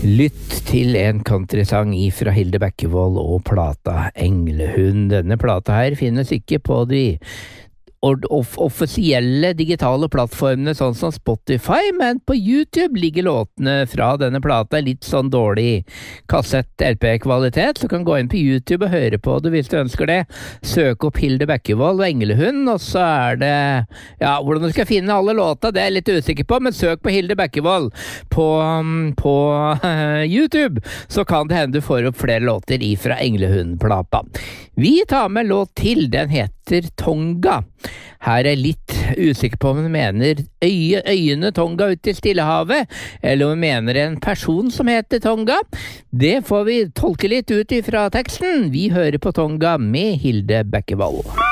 Lytt til en countrysang fra Hilde Bekkevold og plata Englehund. Denne plata her finnes ikke på de offisielle digitale plattformene sånn som Spotify, men på YouTube ligger låtene fra denne plata litt sånn dårlig kassett-LP-kvalitet, så kan gå inn på YouTube og høre på det hvis du ønsker det. Søk opp Hilde Bekkevold og Englehund, og så det, ja, hvordan du skal finne alle låta, det jeg litt usikker på, men søk på Hilde Bekkevold på YouTube, så kan det hende du får opp flere låter fra Englehund-plata. Vi tar med låt til, den heter Tonga. Her litt usikker på om hun mener øyene Tonga ut til Stillehavet, eller om hun mener en person som heter Tonga. Det får vi tolke litt ut ifra teksten. Vi hører på Tonga med Hilde Bekkevold.